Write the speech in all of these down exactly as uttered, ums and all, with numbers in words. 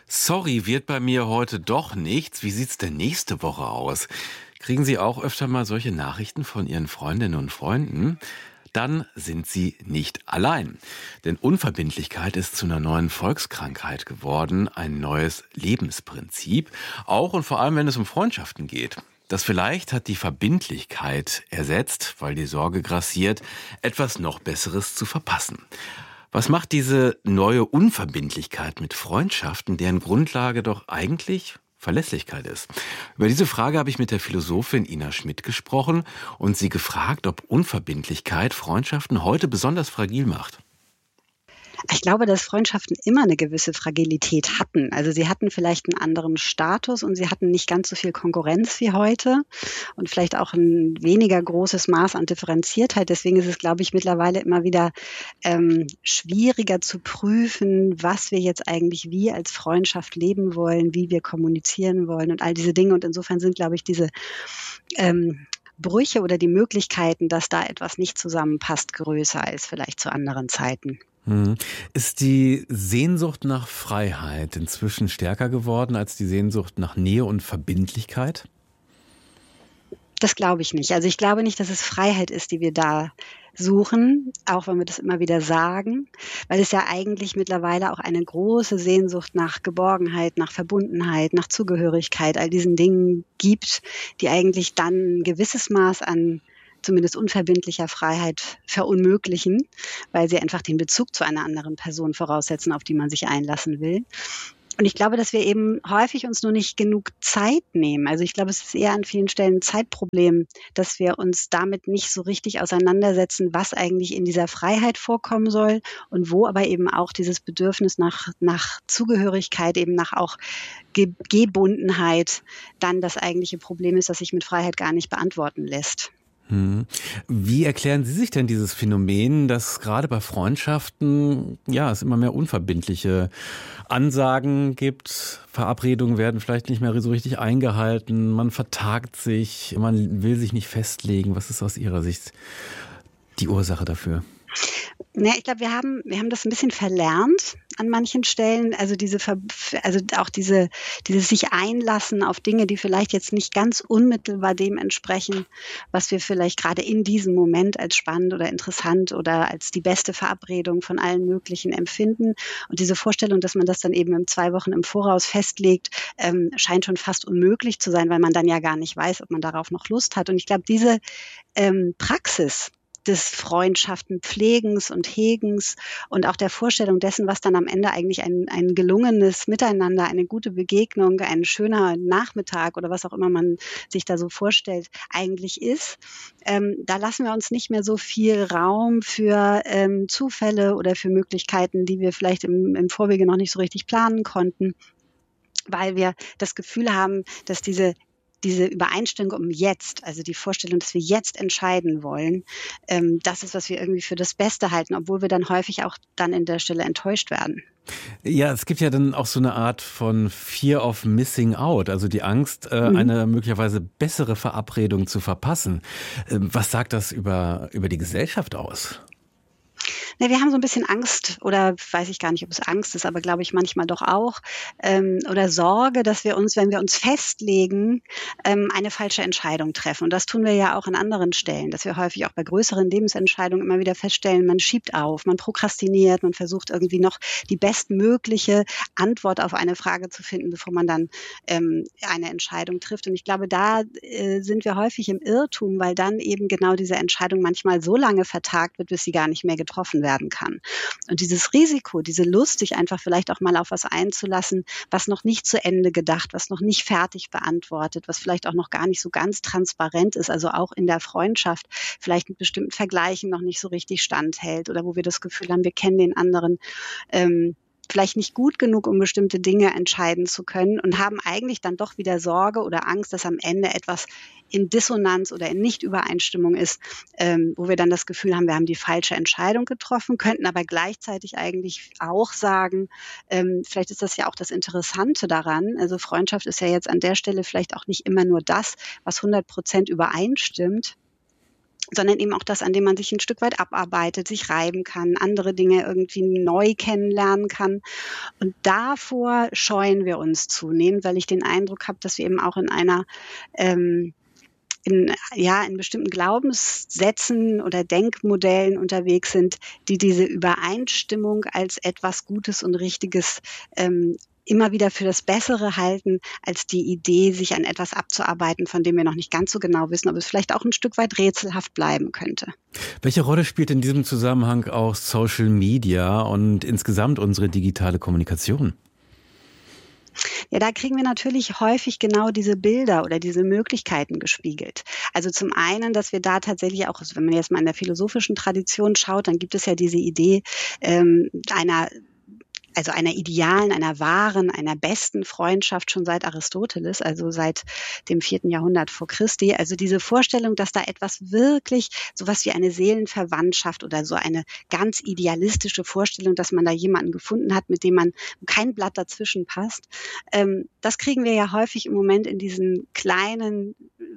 Sorry, wird bei mir heute doch nichts. Wie sieht's denn nächste Woche aus? Kriegen Sie auch öfter mal solche Nachrichten von Ihren Freundinnen und Freunden? Dann sind Sie nicht allein. Denn Unverbindlichkeit ist zu einer neuen Volkskrankheit geworden, ein neues Lebensprinzip, auch und vor allem, wenn es um Freundschaften geht. Das vielleicht hat die Verbindlichkeit ersetzt, weil die Sorge grassiert, etwas noch Besseres zu verpassen. Was macht diese neue Unverbindlichkeit mit Freundschaften, deren Grundlage doch eigentlich Verlässlichkeit ist? Über diese Frage habe ich mit der Philosophin Ina Schmidt gesprochen und sie gefragt, ob Unverbindlichkeit Freundschaften heute besonders fragil macht. Ich glaube, dass Freundschaften immer eine gewisse Fragilität hatten. Also sie hatten vielleicht einen anderen Status und sie hatten nicht ganz so viel Konkurrenz wie heute und vielleicht auch ein weniger großes Maß an Differenziertheit. Deswegen ist es, glaube ich, mittlerweile immer wieder ähm, schwieriger zu prüfen, was wir jetzt eigentlich wie als Freundschaft leben wollen, wie wir kommunizieren wollen und all diese Dinge. Und insofern sind, glaube ich, diese ähm, Brüche oder die Möglichkeiten, dass da etwas nicht zusammenpasst, größer als vielleicht zu anderen Zeiten. Hm. Ist die Sehnsucht nach Freiheit inzwischen stärker geworden als die Sehnsucht nach Nähe und Verbindlichkeit? Das glaube ich nicht. Also ich glaube nicht, dass es Freiheit ist, die wir da suchen, auch wenn wir das immer wieder sagen, weil es ja eigentlich mittlerweile auch eine große Sehnsucht nach Geborgenheit, nach Verbundenheit, nach Zugehörigkeit, all diesen Dingen gibt, die eigentlich dann ein gewisses Maß an zumindest unverbindlicher Freiheit verunmöglichen, weil sie einfach den Bezug zu einer anderen Person voraussetzen, auf die man sich einlassen will. Und ich glaube, dass wir eben häufig uns nur nicht genug Zeit nehmen. Also ich glaube, es ist eher an vielen Stellen ein Zeitproblem, dass wir uns damit nicht so richtig auseinandersetzen, was eigentlich in dieser Freiheit vorkommen soll und wo aber eben auch dieses Bedürfnis nach, nach Zugehörigkeit, eben nach auch Ge- Gebundenheit dann das eigentliche Problem ist, das sich mit Freiheit gar nicht beantworten lässt. Hm. Wie erklären Sie sich denn dieses Phänomen, dass gerade bei Freundschaften ja es immer mehr unverbindliche Ansagen gibt, Verabredungen werden vielleicht nicht mehr so richtig eingehalten, man vertagt sich, man will sich nicht festlegen. Was ist aus Ihrer Sicht die Ursache dafür? Ja, ich glaube, wir haben, wir haben das ein bisschen verlernt an manchen Stellen. Also diese, Ver- also auch diese, dieses sich einlassen auf Dinge, die vielleicht jetzt nicht ganz unmittelbar dem entsprechen, was wir vielleicht gerade in diesem Moment als spannend oder interessant oder als die beste Verabredung von allen möglichen empfinden. Und diese Vorstellung, dass man das dann eben in zwei Wochen im Voraus festlegt, ähm, scheint schon fast unmöglich zu sein, weil man dann ja gar nicht weiß, ob man darauf noch Lust hat. Und ich glaube, diese ähm, Praxis des Freundschaften Pflegens und Hegens und auch der Vorstellung dessen, was dann am Ende eigentlich ein, ein gelungenes Miteinander, eine gute Begegnung, ein schöner Nachmittag oder was auch immer man sich da so vorstellt, eigentlich ist. Ähm, da lassen wir uns nicht mehr so viel Raum für ähm, Zufälle oder für Möglichkeiten, die wir vielleicht im, im Vorwege noch nicht so richtig planen konnten, weil wir das Gefühl haben, dass diese diese Übereinstimmung um jetzt, also die Vorstellung, dass wir jetzt entscheiden wollen, ähm, das ist, was wir irgendwie für das Beste halten, obwohl wir dann häufig auch dann in der Stelle enttäuscht werden. Ja, es gibt ja dann auch so eine Art von Fear of Missing Out, also die Angst, äh, Mhm. eine möglicherweise bessere Verabredung zu verpassen. Ähm, was sagt das über, über die Gesellschaft aus? Ne, wir haben so ein bisschen Angst oder weiß ich gar nicht, ob es Angst ist, aber glaube ich manchmal doch auch, ähm, oder Sorge, dass wir uns, wenn wir uns festlegen, ähm, eine falsche Entscheidung treffen. Und das tun wir ja auch an anderen Stellen, dass wir häufig auch bei größeren Lebensentscheidungen immer wieder feststellen, man schiebt auf, man prokrastiniert, man versucht irgendwie noch die bestmögliche Antwort auf eine Frage zu finden, bevor man dann ähm, eine Entscheidung trifft. Und ich glaube, da äh, sind wir häufig im Irrtum, weil dann eben genau diese Entscheidung manchmal so lange vertagt wird, bis sie gar nicht mehr getroffen werden kann. Und dieses Risiko, diese Lust, sich einfach vielleicht auch mal auf was einzulassen, was noch nicht zu Ende gedacht, was noch nicht fertig beantwortet, was vielleicht auch noch gar nicht so ganz transparent ist, also auch in der Freundschaft vielleicht mit bestimmten Vergleichen noch nicht so richtig standhält oder wo wir das Gefühl haben, wir kennen den anderen ähm, vielleicht nicht gut genug, um bestimmte Dinge entscheiden zu können und haben eigentlich dann doch wieder Sorge oder Angst, dass am Ende etwas in Dissonanz oder in Nichtübereinstimmung ist, ähm, wo wir dann das Gefühl haben, wir haben die falsche Entscheidung getroffen, könnten aber gleichzeitig eigentlich auch sagen, ähm, vielleicht ist das ja auch das Interessante daran, also Freundschaft ist ja jetzt an der Stelle vielleicht auch nicht immer nur das, was hundert Prozent übereinstimmt, sondern eben auch das, an dem man sich ein Stück weit abarbeitet, sich reiben kann, andere Dinge irgendwie neu kennenlernen kann. Und davor scheuen wir uns zunehmend, weil ich den Eindruck habe, dass wir eben auch in einer ähm, in, ja, in bestimmten Glaubenssätzen oder Denkmodellen unterwegs sind, die diese Übereinstimmung als etwas Gutes und Richtiges ähm, immer wieder für das Bessere halten, als die Idee, sich an etwas abzuarbeiten, von dem wir noch nicht ganz so genau wissen, ob es vielleicht auch ein Stück weit rätselhaft bleiben könnte. Welche Rolle spielt in diesem Zusammenhang auch Social Media und insgesamt unsere digitale Kommunikation? Ja, da kriegen wir natürlich häufig genau diese Bilder oder diese Möglichkeiten gespiegelt. Also zum einen, dass wir da tatsächlich auch, also wenn man jetzt mal in der philosophischen Tradition schaut, dann gibt es ja diese Idee ähm, einer also einer idealen, einer wahren, einer besten Freundschaft schon seit Aristoteles, also seit dem vierten Jahrhundert vor Christi. Also diese Vorstellung, dass da etwas wirklich, sowas wie eine Seelenverwandtschaft oder so eine ganz idealistische Vorstellung, dass man da jemanden gefunden hat, mit dem man kein Blatt dazwischen passt. Ähm, das kriegen wir ja häufig im Moment in diesen kleinen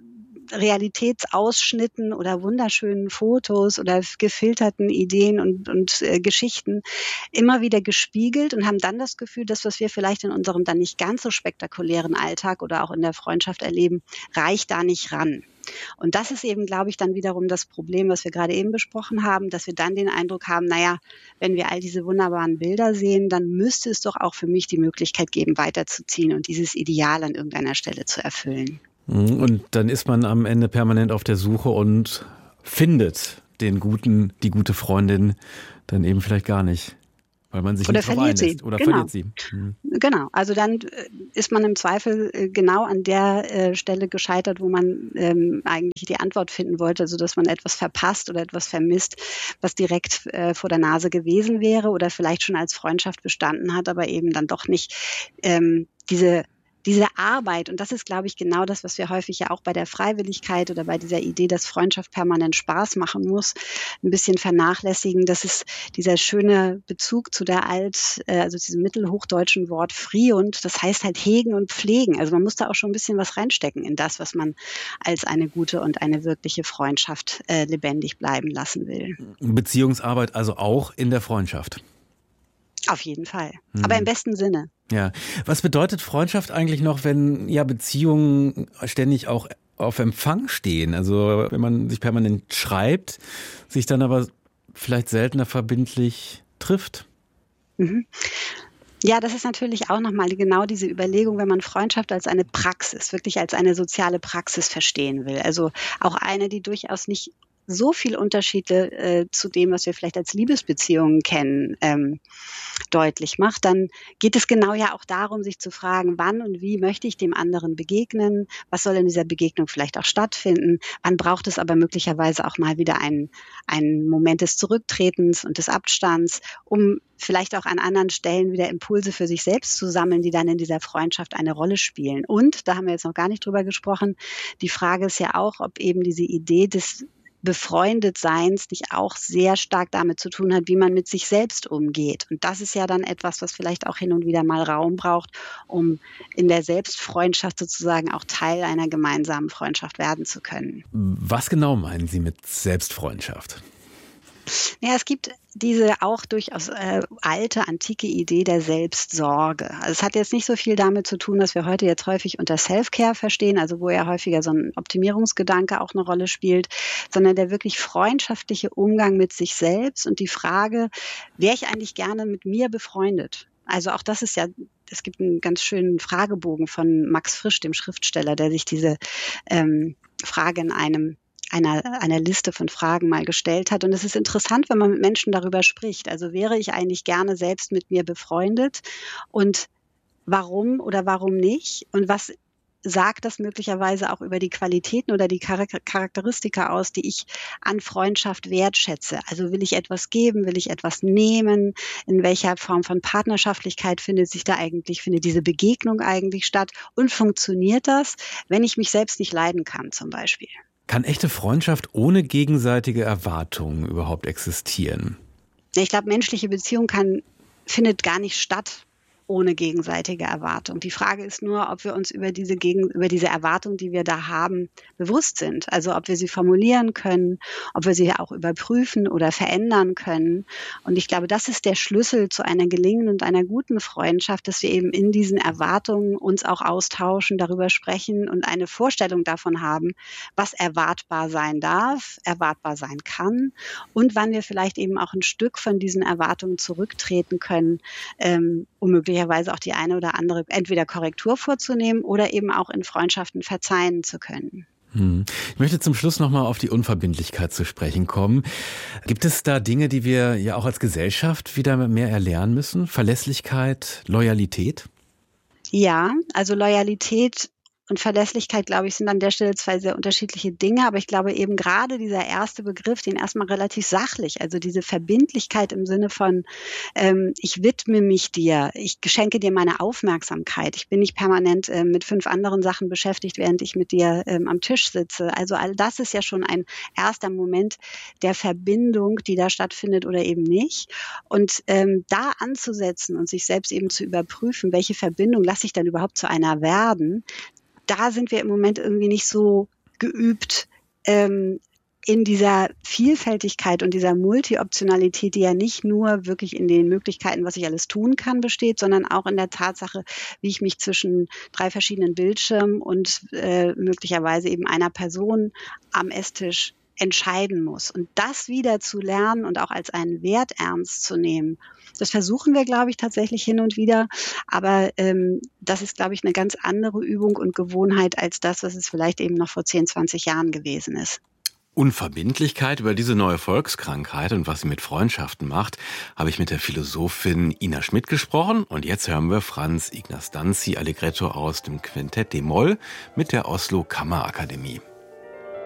Realitätsausschnitten oder wunderschönen Fotos oder gefilterten Ideen und, und äh, Geschichten immer wieder gespiegelt und haben dann das Gefühl, dass was wir vielleicht in unserem dann nicht ganz so spektakulären Alltag oder auch in der Freundschaft erleben, reicht da nicht ran. Und das ist eben, glaube ich, dann wiederum das Problem, was wir gerade eben besprochen haben, dass wir dann den Eindruck haben, naja, wenn wir all diese wunderbaren Bilder sehen, dann müsste es doch auch für mich die Möglichkeit geben, weiterzuziehen und dieses Ideal an irgendeiner Stelle zu erfüllen. Und dann ist man am Ende permanent auf der Suche und findet den guten, die gute Freundin dann eben vielleicht gar nicht, weil man sich Oder nicht drauf verliert einlässt. sie. Oder Genau. verliert sie. Mhm. Genau, also dann ist man im Zweifel genau an der äh, Stelle gescheitert, wo man ähm, eigentlich die Antwort finden wollte, also dass man etwas verpasst oder etwas vermisst, was direkt äh, vor der Nase gewesen wäre oder vielleicht schon als Freundschaft bestanden hat, aber eben dann doch nicht ähm, diese Diese Arbeit, und das ist, glaube ich, genau das, was wir häufig ja auch bei der Freiwilligkeit oder bei dieser Idee, dass Freundschaft permanent Spaß machen muss, ein bisschen vernachlässigen. Das ist dieser schöne Bezug zu der alt, also diesem mittelhochdeutschen Wort friund. Das heißt halt hegen und pflegen. Also man muss da auch schon ein bisschen was reinstecken in das, was man als eine gute und eine wirkliche Freundschaft äh, lebendig bleiben lassen will. Beziehungsarbeit also auch in der Freundschaft. Auf jeden Fall. Hm. Aber im besten Sinne. Ja. Was bedeutet Freundschaft eigentlich noch, wenn ja Beziehungen ständig auch auf Empfang stehen? Also wenn man sich permanent schreibt, sich dann aber vielleicht seltener verbindlich trifft? Mhm. Ja, das ist natürlich auch nochmal genau diese Überlegung, wenn man Freundschaft als eine Praxis, wirklich als eine soziale Praxis verstehen will. Also auch eine, die durchaus nicht so viel Unterschiede äh, zu dem, was wir vielleicht als Liebesbeziehungen kennen, ähm, deutlich macht, dann geht es genau ja auch darum, sich zu fragen, wann und wie möchte ich dem anderen begegnen, was soll in dieser Begegnung vielleicht auch stattfinden, wann braucht es aber möglicherweise auch mal wieder einen, einen Moment des Zurücktretens und des Abstands, um vielleicht auch an anderen Stellen wieder Impulse für sich selbst zu sammeln, die dann in dieser Freundschaft eine Rolle spielen. Und, da haben wir jetzt noch gar nicht drüber gesprochen, die Frage ist ja auch, ob eben diese Idee des Befreundetseins nicht auch sehr stark damit zu tun hat, wie man mit sich selbst umgeht. Und das ist ja dann etwas, was vielleicht auch hin und wieder mal Raum braucht, um in der Selbstfreundschaft sozusagen auch Teil einer gemeinsamen Freundschaft werden zu können. Was genau meinen Sie mit Selbstfreundschaft? Ja, es gibt diese auch durchaus äh, alte, antike Idee der Selbstsorge. Also es hat jetzt nicht so viel damit zu tun, dass wir heute jetzt häufig unter Self-Care verstehen, also wo ja häufiger so ein Optimierungsgedanke auch eine Rolle spielt, sondern der wirklich freundschaftliche Umgang mit sich selbst und die Frage, wäre ich eigentlich gerne mit mir befreundet? Also auch das ist ja, es gibt einen ganz schönen Fragebogen von Max Frisch, dem Schriftsteller, der sich diese ähm, Frage in einem Einer, einer Liste von Fragen mal gestellt hat. Und es ist interessant, wenn man mit Menschen darüber spricht. Also wäre ich eigentlich gerne selbst mit mir befreundet? Und warum oder warum nicht? Und was sagt das möglicherweise auch über die Qualitäten oder die Charakteristika aus, die ich an Freundschaft wertschätze? Also will ich etwas geben? Will ich etwas nehmen? In welcher Form von Partnerschaftlichkeit findet sich da eigentlich, findet diese Begegnung eigentlich statt? Und funktioniert das, wenn ich mich selbst nicht leiden kann, zum Beispiel? Kann echte Freundschaft ohne gegenseitige Erwartungen überhaupt existieren? Ich glaube, menschliche Beziehung kann, findet gar nicht statt, ohne gegenseitige Erwartung. Die Frage ist nur, ob wir uns über diese, Gegen über diese Erwartung, die wir da haben, bewusst sind. Also ob wir sie formulieren können, ob wir sie auch überprüfen oder verändern können. Und ich glaube, das ist der Schlüssel zu einer gelingenden und einer guten Freundschaft, dass wir eben in diesen Erwartungen uns auch austauschen, darüber sprechen und eine Vorstellung davon haben, was erwartbar sein darf, erwartbar sein kann und wann wir vielleicht eben auch ein Stück von diesen Erwartungen zurücktreten können, ähm, um möglicherweise auch die eine oder andere entweder Korrektur vorzunehmen oder eben auch in Freundschaften verzeihen zu können. Hm. Ich möchte zum Schluss nochmal auf die Unverbindlichkeit zu sprechen kommen. Gibt es da Dinge, die wir ja auch als Gesellschaft wieder mehr erlernen müssen? Verlässlichkeit, Loyalität? Ja, also Loyalität und Verlässlichkeit, glaube ich, sind an der Stelle zwei sehr unterschiedliche Dinge. Aber ich glaube eben gerade dieser erste Begriff, den erstmal relativ sachlich, also diese Verbindlichkeit im Sinne von, ähm, ich widme mich dir, ich schenke dir meine Aufmerksamkeit. Ich bin nicht permanent äh, mit fünf anderen Sachen beschäftigt, während ich mit dir ähm, am Tisch sitze. Also all das ist ja schon ein erster Moment der Verbindung, die da stattfindet oder eben nicht. Und ähm, da anzusetzen und sich selbst eben zu überprüfen, welche Verbindung lasse ich dann überhaupt zu einer werden, da sind wir im Moment irgendwie nicht so geübt, ähm, in dieser Vielfältigkeit und dieser Multioptionalität, die ja nicht nur wirklich in den Möglichkeiten, was ich alles tun kann, besteht, sondern auch in der Tatsache, wie ich mich zwischen drei verschiedenen Bildschirmen und äh, möglicherweise eben einer Person am Esstisch entscheiden muss. Und das wieder zu lernen und auch als einen Wert ernst zu nehmen, das versuchen wir, glaube ich, tatsächlich hin und wieder. Aber ähm, das ist, glaube ich, eine ganz andere Übung und Gewohnheit als das, was es vielleicht eben noch vor zehn, zwanzig Jahren gewesen ist. Unverbindlichkeit, über diese neue Volkskrankheit und was sie mit Freundschaften macht, habe ich mit der Philosophin Ina Schmidt gesprochen. Und jetzt hören wir Franz Ignaz Danzi Allegretto aus dem Quintett d-Moll mit der Oslo Kammerakademie.